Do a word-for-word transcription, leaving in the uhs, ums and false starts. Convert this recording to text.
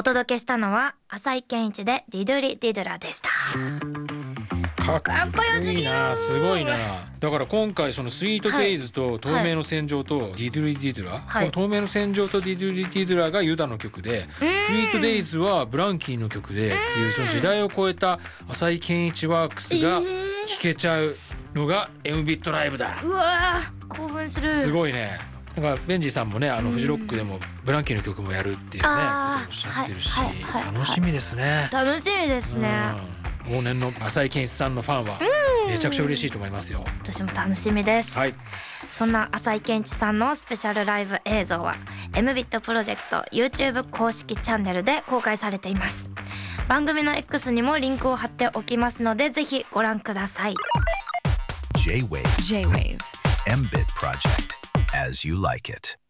お届けしたのは浅井健一でディドゥリディドゥラでした。 かっかっこよすぎる。 いいな、すごいな。だから今回そのスイートデイズと透明の戦場とディドゥリディドゥラ、 はい、 この透明の戦場とディドゥリディドゥラがユダの曲で、スイートデイズはブランキーの曲でっていう、その時代を超えた浅井健一ワークスが聴けちゃうのが エムビットライブだ。 うわー興奮する。 すごいね。だからベンジーさんもね、あのフジロックでもブランキーの曲もやるっていうね、おっしゃってるし、 はいはいはいはい、 楽しみですね。 楽しみですね。 往年の浅井健一さんのファンはめちゃくちゃ嬉しいと思いますよ。 私も楽しみです、はい、そんな浅井健一さんのスペシャルライブ映像は エムビット プロジェクト YouTube 公式チャンネルで公開されています。番組の X にもリンクを貼っておきますのでぜひご覧ください。 J-Wave J-Wave エムビット Project as you like it.